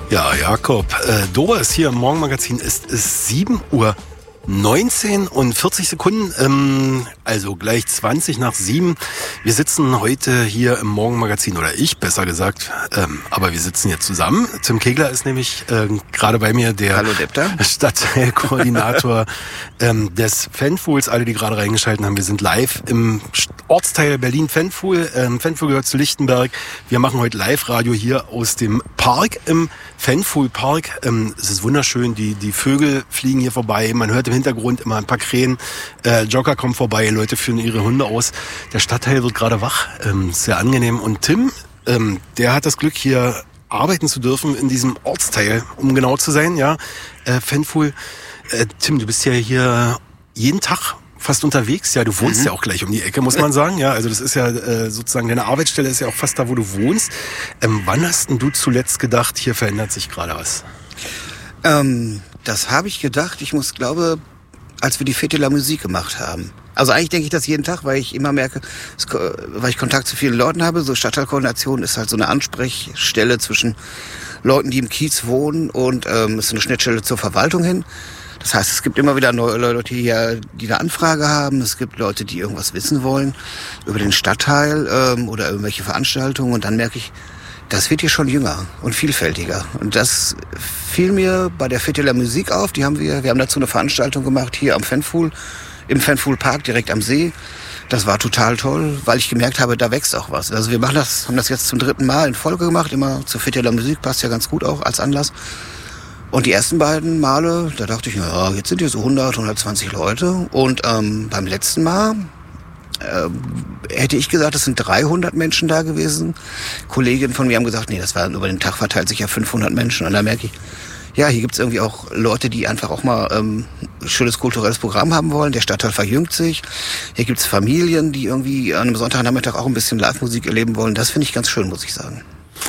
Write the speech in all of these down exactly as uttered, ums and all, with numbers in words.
Ja, Jakob, äh, Dora ist hier im Morgenmagazin. Es ist sieben Uhr neunzehn und vierzig Sekunden, ähm, also gleich zwanzig nach sieben. Wir sitzen heute hier im Morgenmagazin, oder ich besser gesagt, ähm, aber wir sitzen hier zusammen. Tim Kegler ist nämlich äh, gerade bei mir, der Hallo, Depter. Stadtteilkoordinator ähm, des Pfännfuhls. Alle, die gerade reingeschaltet haben, wir sind live im Ortsteil Berlin-Pfännfuhl. Ähm, Pfännfuhl gehört zu Lichtenberg. Wir machen heute Live-Radio hier aus dem Park im Pfännfuhl-Park. Ähm, es ist wunderschön, die, die Vögel fliegen hier vorbei, man hört im Hintergrund immer ein paar Krähen, äh, Jogger kommen vorbei, Leute führen ihre Hunde aus. Der Stadtteil wird gerade wach, ähm, sehr angenehm. Und Tim, ähm, der hat das Glück, hier arbeiten zu dürfen in diesem Ortsteil, um genau zu sein, ja. Äh, Pfännfuhl, äh, Tim, du bist ja hier jeden Tag fast unterwegs, ja, du wohnst mhm. ja auch gleich um die Ecke, muss man sagen, ja, also das ist ja äh, sozusagen, deine Arbeitsstelle ist ja auch fast da, wo du wohnst. Ähm, wann hast denn du zuletzt gedacht, hier verändert sich gerade was? Ähm, das habe ich gedacht, ich muss, glaube, als wir die Fete de la Musique gemacht haben. Also eigentlich denke ich das jeden Tag, weil ich immer merke, weil ich Kontakt zu vielen Leuten habe, so Stadtteilkoordination ist halt so eine Ansprechstelle zwischen Leuten, die im Kiez wohnen, und ähm, ist eine Schnittstelle zur Verwaltung hin. Das heißt, es gibt immer wieder neue Leute hier, die eine Anfrage haben. Es gibt Leute, die irgendwas wissen wollen über den Stadtteil ähm, oder irgendwelche Veranstaltungen. Und dann merke ich, das wird hier schon jünger und vielfältiger. Und das fiel mir bei der Fete de la Musique auf. Die haben wir, wir haben dazu eine Veranstaltung gemacht hier am Pfännfuhl, im Pfännfuhl-Park direkt am See. Das war total toll, weil ich gemerkt habe, da wächst auch was. Also wir machen das, haben das jetzt zum dritten Mal in Folge gemacht. Immer zur Fete de la Musique, passt ja ganz gut auch als Anlass. Und die ersten beiden Male, da dachte ich, ja, jetzt sind hier so hundert, hundertzwanzig Leute. Und ähm, beim letzten Mal äh, hätte ich gesagt, es sind dreihundert Menschen da gewesen. Kolleginnen von mir haben gesagt, nee, das war über den Tag verteilt sich ja fünfhundert Menschen. Und da merke ich, ja, hier gibt's irgendwie auch Leute, die einfach auch mal ähm, ein schönes kulturelles Programm haben wollen. Der Stadtteil verjüngt sich. Hier gibt's Familien, die irgendwie an einem Sonntagnachmittag auch ein bisschen Live-Musik erleben wollen. Das finde ich ganz schön, muss ich sagen.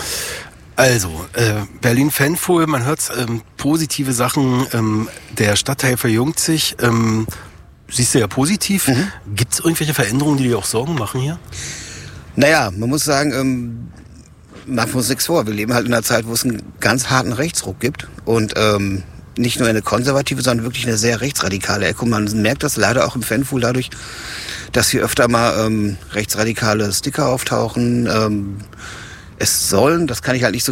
Also, äh, Berlin-Pfännfuhl, man hört ähm, positive Sachen, ähm, der Stadtteil verjüngt sich, ähm, siehst du ja positiv. Mhm. Gibt es irgendwelche Veränderungen, die dir auch Sorgen machen hier? Naja, man muss sagen, ähm, machen wir uns nichts vor. Wir leben halt in einer Zeit, wo es einen ganz harten Rechtsruck gibt und ähm, nicht nur eine konservative, sondern wirklich eine sehr rechtsradikale Ecke. Und man merkt das leider auch im Pfännfuhl dadurch, dass hier öfter mal ähm, rechtsradikale Sticker auftauchen. Ähm, Es sollen, das kann ich halt nicht so